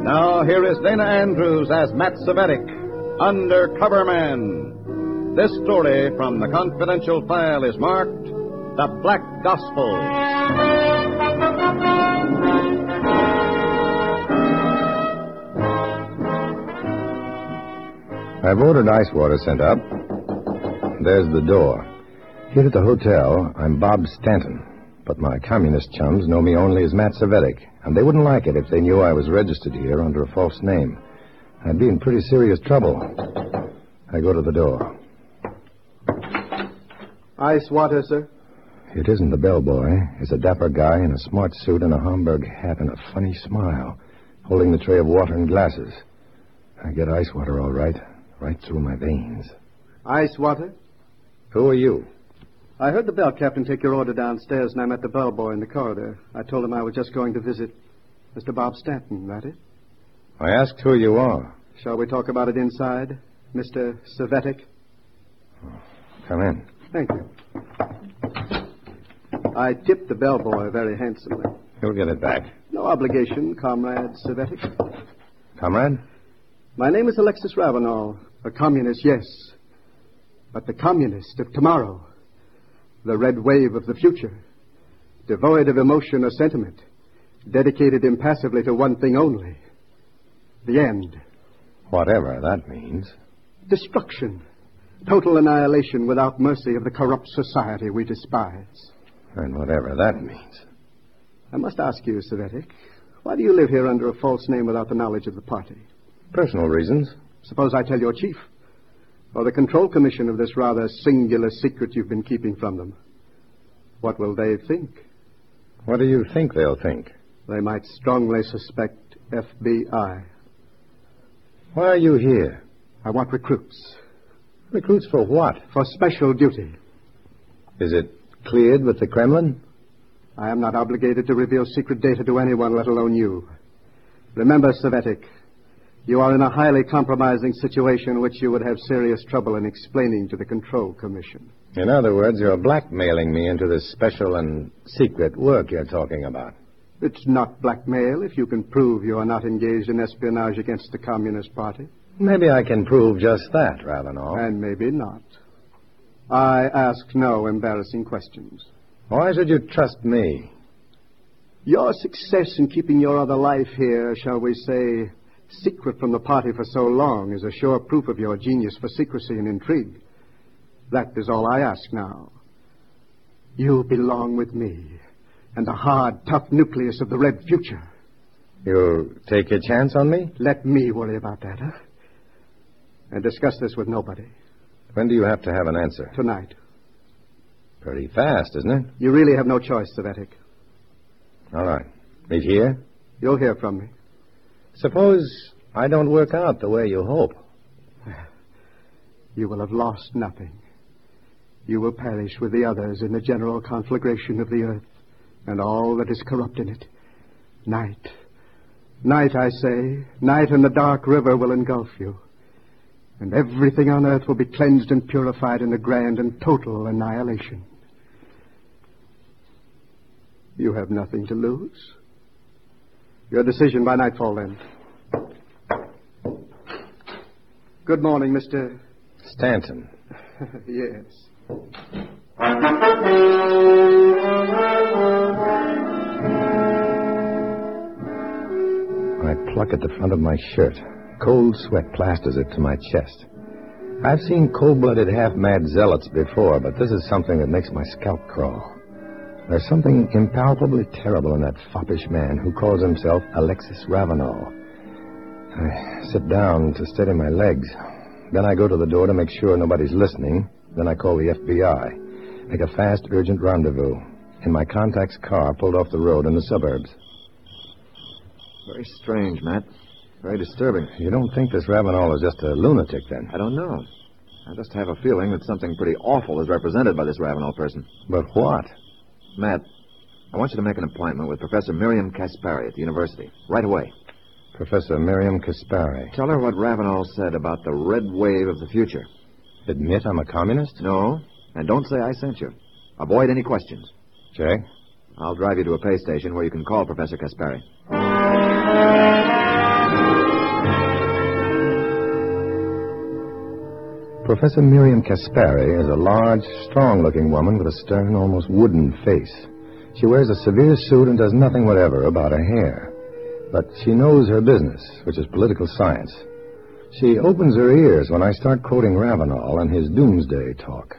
Now, here is Dana Andrews as Matt Cvetic, Undercover Man. This story from the confidential file is marked The Black Gospel. I've ordered ice water sent up. There's the door. Here at the hotel, I'm Bob Stanton, but my communist chums know me only as Matt Cvetic, and they wouldn't like it if they knew I was registered here under a false name. I'd be in pretty serious trouble. I go to the door. Ice water, sir? It isn't the bellboy. It's a dapper guy in a smart suit and a Homburg hat and a funny smile, holding the tray of water and glasses. I get ice water all right through my veins. Ice water? Who are you? I heard the bell captain take your order downstairs, and I met the bellboy in the corridor. I told him I was just going to visit Mr. Bob Stanton, that it? I asked who you are. Shall we talk about it inside, Mr. Cvetic? Come in. Thank you. I tipped the bellboy very handsomely. He'll get it back. No obligation, Comrade Cvetic. Comrade? My name is Alexis Ravenel. A communist, yes. But the communist of tomorrow. The red wave of the future. Devoid of emotion or sentiment. Dedicated impassively to one thing only. The end. Whatever that means. Destruction. Total annihilation without mercy of the corrupt society we despise. And whatever that means. I must ask you, Cvetic, why do you live here under a false name without the knowledge of the party? Personal reasons. Suppose I tell your chief, or the Control Commission of this rather singular secret you've been keeping from them. What will they think? What do you think they'll think? They might strongly suspect FBI. Why are you here? I want recruits. Recruits for what? For special duty. Is it cleared with the Kremlin? I am not obligated to reveal secret data to anyone, let alone you. Remember, Cvetic, you are in a highly compromising situation which you would have serious trouble in explaining to the Control Commission. In other words, you're blackmailing me into this special and secret work you're talking about. It's not blackmail if you can prove you are not engaged in espionage against the Communist Party. Maybe I can prove just that, Ravenel. And maybe not. I ask no embarrassing questions. Why should you trust me? Your success in keeping your other life here, shall we say, secret from the party for so long is a sure proof of your genius for secrecy and intrigue. That is all I ask now. You belong with me and the hard, tough nucleus of the red future. You'll take your chance on me? Let me worry about that, huh? And discuss this with nobody. When do you have to have an answer? Tonight. Pretty fast, isn't it? You really have no choice, Cvetic. All right. Meet here? You'll hear from me. Suppose I don't work out the way you hope. You will have lost nothing. You will perish with the others in the general conflagration of the earth and all that is corrupt in it. Night. Night, I say. Night and the dark river will engulf you. And everything on earth will be cleansed and purified in a grand and total annihilation. You have nothing to lose. Your decision by nightfall, then. Good morning, Mr. Stanton. Yes. I pluck at the front of my shirt. Cold sweat plasters it to my chest. I've seen cold-blooded, half-mad zealots before, but this is something that makes my scalp crawl. There's something impalpably terrible in that foppish man who calls himself Alexis Ravenel. I sit down to steady my legs. Then I go to the door to make sure nobody's listening. Then I call the FBI. Make a fast, urgent rendezvous. In my contact's car pulled off the road in the suburbs. Very strange, Matt. Very disturbing. You don't think this Ravenel is just a lunatic, then? I don't know. I just have a feeling that something pretty awful is represented by this Ravenel person. But what? Matt, I want you to make an appointment with Professor Miriam Kaspari at the university. Right away. Professor Miriam Kaspari. Tell her what Ravenel said about the red wave of the future. Admit I'm a communist? No, and don't say I sent you. Avoid any questions. Check. I'll drive you to a pay station where you can call Professor Kaspari. Professor Miriam Kaspari is a large, strong-looking woman with a stern, almost wooden face. She wears a severe suit and does nothing whatever about her hair. But she knows her business, which is political science. She opens her ears when I start quoting Ravenel and his doomsday talk.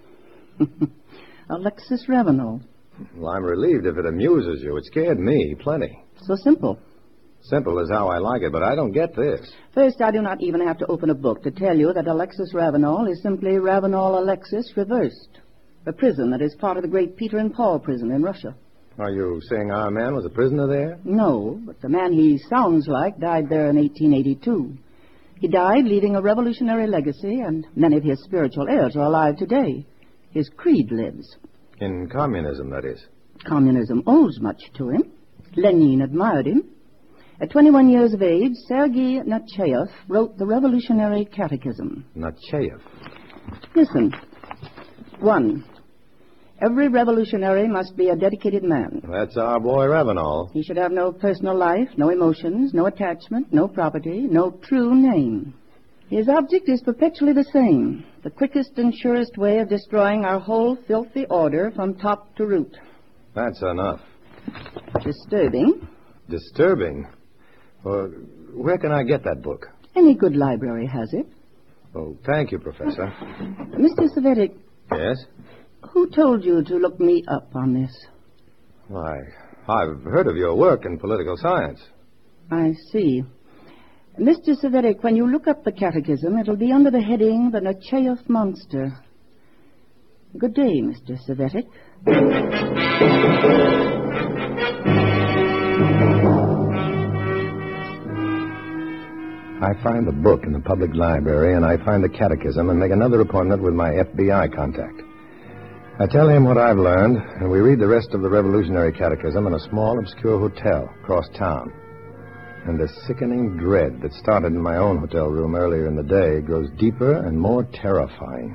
Alexis Ravenel. Well, I'm relieved if it amuses you. It scared me plenty. So simple. Simple is how I like it, but I don't get this. First, I do not even have to open a book to tell you that Alexis Ravenel is simply Ravenel Alexis reversed. A prison that is part of the great Peter and Paul prison in Russia. Are you saying our man was a prisoner there? No, but the man he sounds like died there in 1882. He died leaving a revolutionary legacy, and many of his spiritual heirs are alive today. His creed lives. In communism, that is. Communism owes much to him. Lenin admired him. At 21 years of age, Sergei Nechayev wrote the Revolutionary Catechism. Nechayev? Listen. 1. Every revolutionary must be a dedicated man. That's our boy Ravenel. He should have no personal life, no emotions, no attachment, no property, no true name. His object is perpetually the same, the quickest and surest way of destroying our whole filthy order from top to root. That's enough. Disturbing. Disturbing? Well, where can I get that book? Any good library has it. Oh, thank you, Professor. Mr. Savetic. Yes? Who told you to look me up on this? Why, I've heard of your work in political science. I see. Mr. Savetic, when you look up the catechism, it'll be under the heading, The Nechayev Monster. Good day, Mr. Savetic. I find the book in the public library, and I find the catechism and make another appointment with my FBI contact. I tell him what I've learned, and we read the rest of the Revolutionary Catechism in a small, obscure hotel across town. And the sickening dread that started in my own hotel room earlier in the day grows deeper and more terrifying.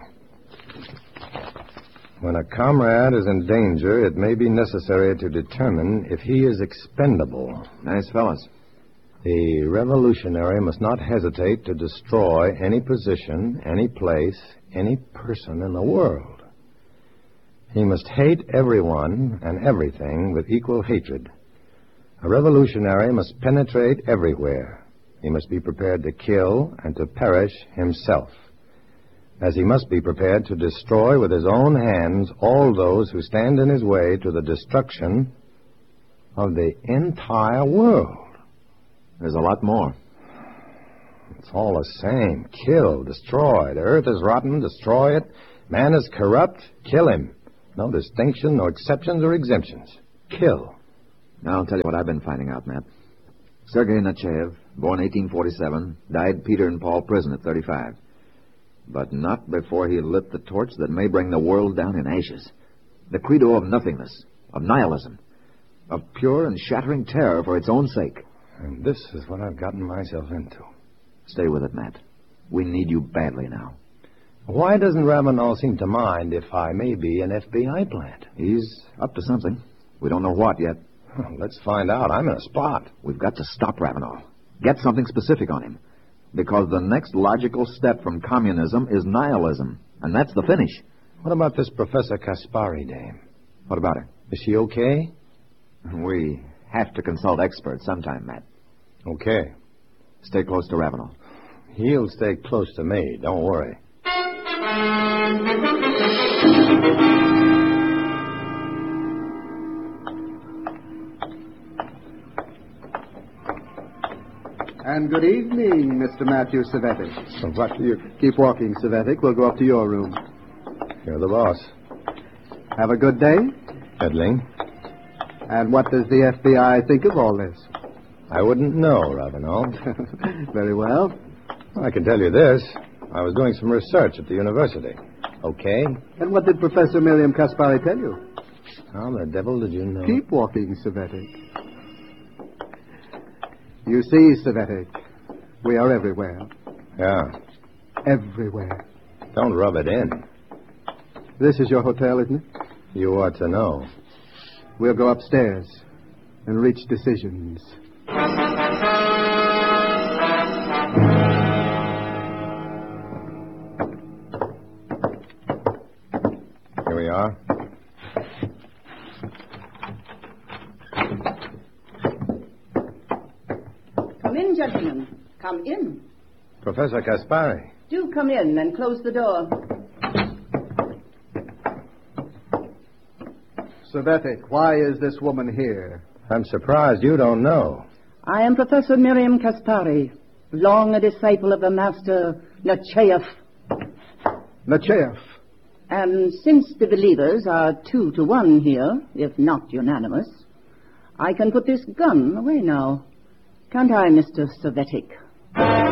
When a comrade is in danger, it may be necessary to determine if he is expendable. Nice fellas. The revolutionary must not hesitate to destroy any position, any place, any person in the world. He must hate everyone and everything with equal hatred. A revolutionary must penetrate everywhere. He must be prepared to kill and to perish himself, as he must be prepared to destroy with his own hands all those who stand in his way to the destruction of the entire world. There's a lot more. It's all the same. Kill, destroy. The earth is rotten, destroy it. Man is corrupt, kill him. No distinction, no exceptions or exemptions. Kill. Now I'll tell you what I've been finding out, Matt. Sergei Nechayev, born 1847, died Peter and Paul prison at 35. But not before he lit the torch that may bring the world down in ashes. The credo of nothingness, of nihilism, of pure and shattering terror for its own sake. And this is what I've gotten myself into. Stay with it, Matt. We need you badly now. Why doesn't Ravenel seem to mind if I may be an FBI plant? He's up to something. We don't know what yet. Let's find out. I'm in a spot. We've got to stop Ravenel. Get something specific on him. Because the next logical step from communism is nihilism. And that's the finish. What about this Professor Kaspari dame? What about her? Is she okay? We have to consult experts sometime, Matt. Okay. Stay close to Ravenel. He'll stay close to me. Don't worry. And good evening, Mr. Matthew Savetic. So what do you... Keep walking, Savetic. We'll go up to your room. You're the boss. Have a good day. Edling. And what does the FBI think of all this? I wouldn't know, Ravenel. Very well. I can tell you this. I was doing some research at the university. Okay? And what did Professor Miriam Kaspari tell you? How the devil did you know? Keep walking, Savetic. You see, Savetic, we are everywhere. Yeah. Everywhere. Don't rub it in. This is your hotel, isn't it? You ought to know. We'll go upstairs and reach decisions. in, gentlemen. Come in. Professor Kaspari. Do come in and close the door. Savetic, why is this woman here? I'm surprised you don't know. I am Professor Miriam Kaspari, long a disciple of the master Nechayev. Nechayev. And since the believers are 2-1 here, if not unanimous, I can put this gun away now. Can't I, Mr. Savetic?